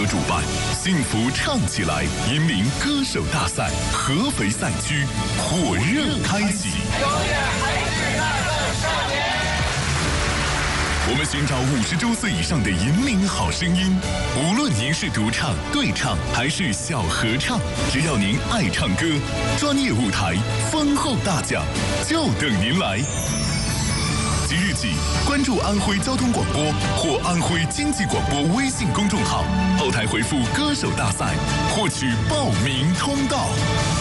主办幸福唱起来引领歌手大赛合肥赛区火热开启。我们寻找50周岁以上的引领好声音，无论您是独唱、对唱还是小合唱，只要您爱唱歌，专业舞台、丰厚大奖就等您来。即日起，关注安徽交通广播或安徽经济广播微信公众号，后台回复“歌手大赛”，获取报名通道。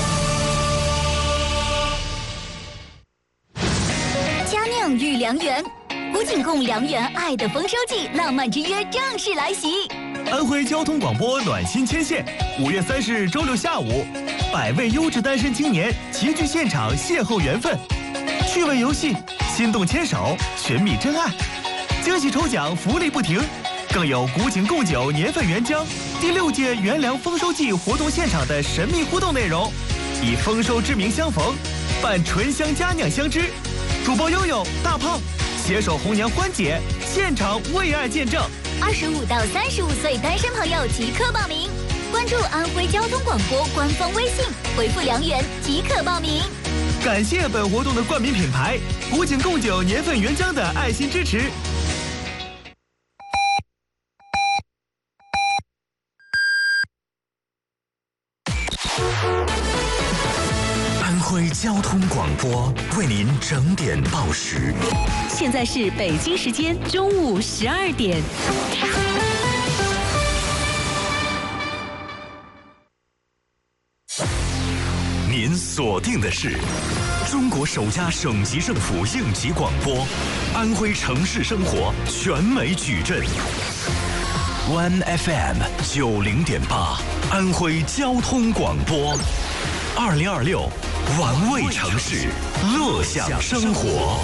佳酿与良缘。古井贡良缘爱的丰收季浪漫之约正式来袭！ 安徽交通广播暖心牵线，5月30日周六下午，100位优质单身青年齐聚现场邂逅缘分，趣味游戏，心动牵手，寻觅真爱，惊喜抽奖福利不停，更有古井贡酒年份原浆第6届元粮丰收季活动现场的神秘互动内容，以丰收之名相逢，伴醇香佳酿相知，主播悠悠、大胖携手红娘欢姐，现场为爱见证。 25到35岁单身朋友即刻报名，关注安徽交通广播官方微信，回复良缘即可报名。 感谢本活动的冠名品牌古井贡酒年份原浆的爱心支持。 安徽交通广播为您整点报时。 现在是北京时间中午12点。 您锁定的是中国首家省级政府应急广播，安徽城市生活全美矩阵。One FM 90.8，安徽交通广播，2026玩味城市，乐享生活。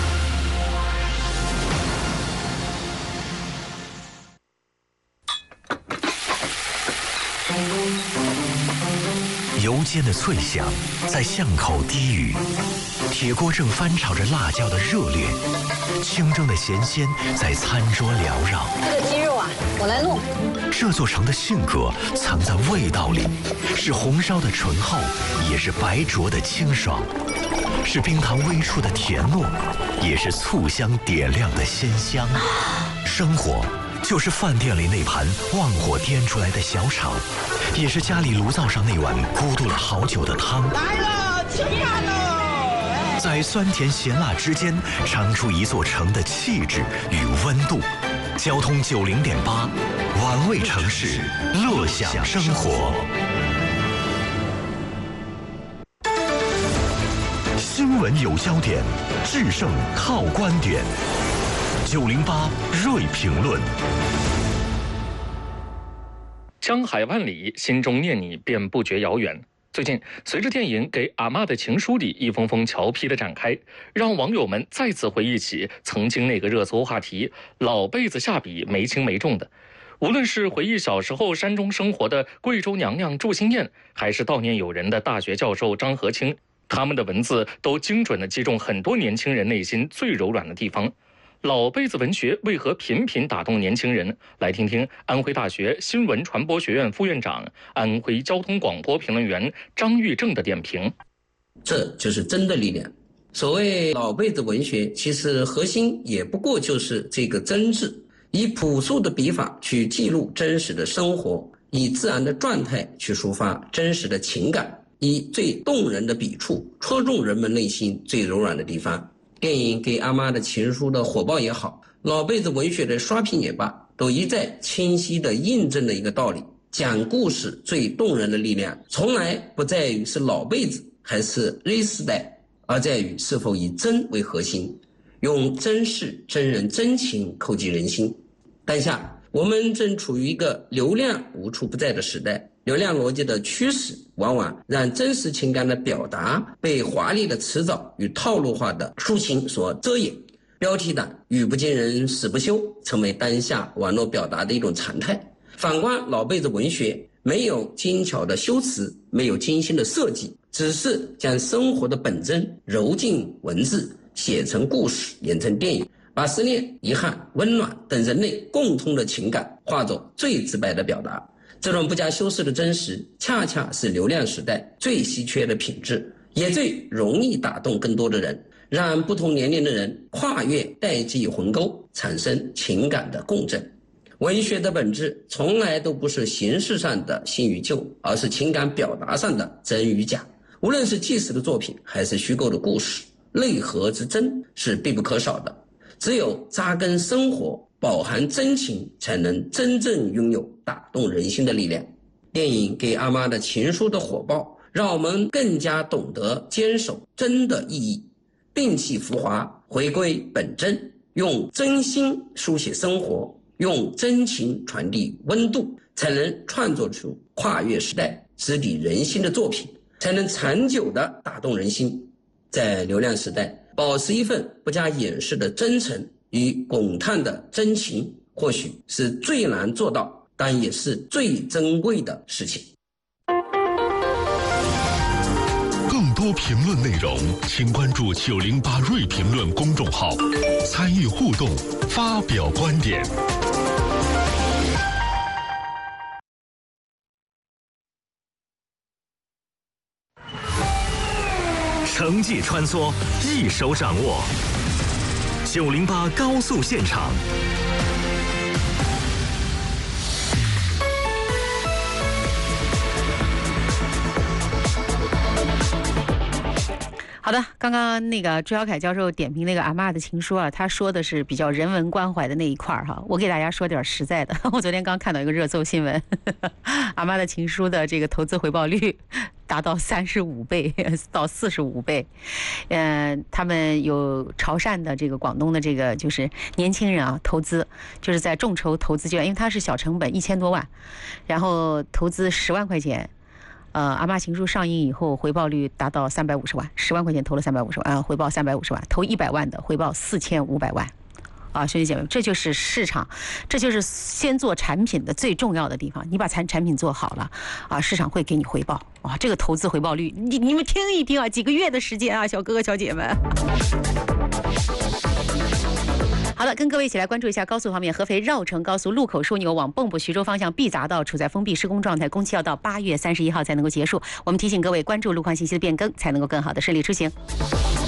油煎的脆响在巷口低语，铁锅正翻炒着辣椒的热烈，清蒸的咸鲜在餐桌缭绕。 这个鸡肉啊，我来弄。 这座城的性格藏在味道里，是红烧的醇厚，也是白灼的清爽，是冰糖微出的甜糯，也是醋香点亮的鲜香。生活就是饭店里那盘旺火颠出来的小炒，也是家里炉灶上那碗咕嘟了好久的汤。 来了，吃饭喽！ 在酸甜咸辣之间，尝出一座城的气质与温度。交通90.8，玩味城市，乐享生活。新闻有焦点，制胜靠观点。908锐评论。 江海万里，心中念你便不觉遥远。最近，随着电影《给阿嬷的情书》里一封封俏皮的展开，让网友们再次回忆起曾经那个热搜话题“老辈子下笔没轻没重的”。无论是回忆小时候山中生活的贵州娘娘祝新燕，还是悼念友人的大学教授张和清，他们的文字都精准地击中很多年轻人内心最柔软的地方。老辈子文学为何频频打动年轻人？来听听安徽大学新闻传播学院副院长、安徽交通广播评论员张玉正的点评。 这就是真的力量。所谓老辈子文学，其实核心也不过就是这个真字，以朴素的笔法去记录真实的生活，以自然的状态去抒发真实的情感，以最动人的笔触戳中人们内心最柔软的地方。电影《给阿妈的情书》的火爆也好，老辈子文学的刷屏也罢，都一再清晰地印证了一个道理：讲故事最动人的力量，从来不在于是老辈子还是 Z 世代，而在于是否以真为核心，用真事、真人、真情扣击人心。当下我们正处于一个流量无处不在的时代，流量逻辑的驱使往往让真实情感的表达被华丽的辞藻与套路化的抒情所遮掩，标题党语不惊人死不休成为当下网络表达的一种常态。反观老辈子文学，没有精巧的修辞，没有精心的设计，只是将生活的本真揉进文字，写成故事，演成电影， 把思念、遗憾、温暖等人类共通的情感化作最直白的表达。这种不加修饰的真实，恰恰是流量时代最稀缺的品质，也最容易打动更多的人，让不同年龄的人跨越代际鸿沟，产生情感的共振。文学的本质从来都不是形式上的新与旧，而是情感表达上的真与假。无论是纪实的作品还是虚构的故事，内核之真是必不可少的。只有扎根生活，饱含真情，才能真正拥有打动人心的力量。电影《给阿妈的情书》的火爆，让我们更加懂得坚守真的意义，摒弃浮华，回归本真，用真心书写生活，用真情传递温度，才能创作出跨越时代、直抵人心的作品，才能长久地打动人心。在流量时代，保持一份不加掩饰的真诚与滚烫的真情，或许是最难做到，但也是最珍贵的事情。 更多评论内容，请关注908瑞评论公众号，参与互动，发表观点。 城际穿梭，一手掌握。908高速现场。 好的，刚刚那个朱小凯教授点评那个阿嬷的情书啊，他说的是比较人文关怀的那一块哈。我给大家说点实在的，我昨天刚看到一个热搜新闻，阿嬷的情书的这个投资回报率达到35倍到45倍。他们有潮汕的这个广东的这个就是年轻人啊，投资就是在众筹投资券，因为它是小成本1000多万，然后投资10万块钱。阿嬷情书上映以后，回报率达到350万，10万块钱投了350万，回报350万，投100万的回报4500万。啊，兄弟姐妹，这就是市场，这就是先做产品的最重要的地方。你把产品做好了，啊，市场会给你回报。啊，这个投资回报率，你们听一听啊，几个月的时间啊，小哥哥小姐们。好的，跟各位一起来关注一下高速方面，合肥绕城高速路口枢纽往蚌埠徐州方向 B 匝道处在封闭施工状态，工期要到8月31号才能够结束。我们提醒各位关注路况信息的变更，才能够更好的顺利出行。